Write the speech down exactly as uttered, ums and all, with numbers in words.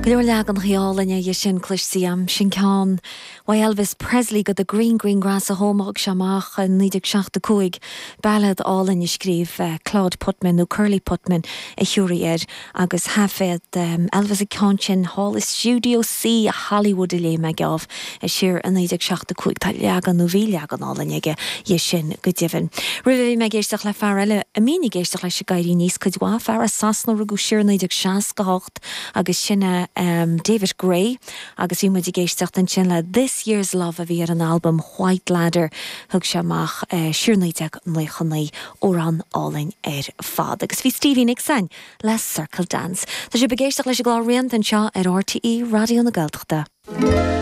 Glúir legan chiálainne is sin cluisiam sin ceán wa Elvis Presley go the Green Green Grass a hómach seamach an nídig seachta cúig ballad álainne scríb uh, Claude Putman nó Curly Putman a hiúri agus hafed um, Elvis a ceantin Hall is Studio C a Hollywood i lé me gaf a sir an nídig seachta cúig tá legan nó bhí legan álainne is sin go divin. Rih me géisteach le farile a mínig géisteach le se gairí níos cudhá far a sasna rugú sir nídig seas go hocht agus sinna Um, David Gray agus imid géisteach an sin le This Year's Love a bhí ar an album White Ladder thug seach uh, siúrnaiteach mléchannaí ó an álainn ar fad. Agus bhí Stevie Nicks sein le Circle Dance. Tá sé begéisteach leis a glá riant an seo ar R T E Radio na Gaeltachta.